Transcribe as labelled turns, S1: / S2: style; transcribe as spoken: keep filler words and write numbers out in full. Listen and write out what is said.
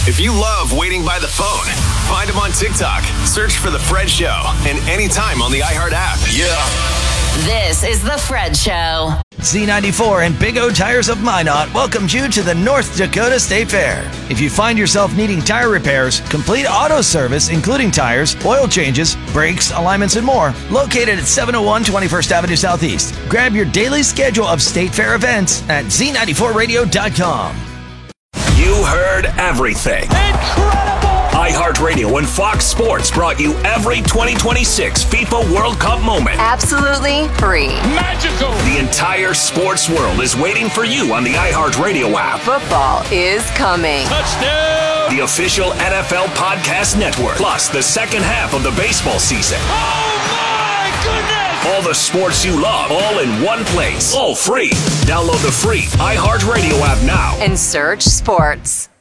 S1: If you love waiting by the phone, find him on TikTok. Search for The Fred Show and anytime on the iHeart app. Yeah.
S2: This is The Fred Show.
S3: Z ninety-four and Big O Tires of Minot welcomes you to the North Dakota State Fair. If you find yourself needing tire repairs, complete auto service, including tires, oil changes, brakes, alignments, and more, located at seven oh one twenty-first Avenue Southeast. Grab your daily schedule of State Fair events at z ninety-four radio dot com.
S4: You heard everything.
S5: Incredible!
S4: iHeartRadio and Fox Sports brought you every twenty twenty-six FIFA World Cup moment.
S2: Absolutely free.
S5: Magical!
S4: The entire sports world is waiting for you on the iHeartRadio app.
S2: Football is coming.
S5: Touchdown!
S4: The official N F L Podcast Network. Plus the second half of the baseball season.
S5: Oh my goodness!
S4: All the sports you love, all in one place. All free. Download the free iHeartRadio app now.
S2: And search sports.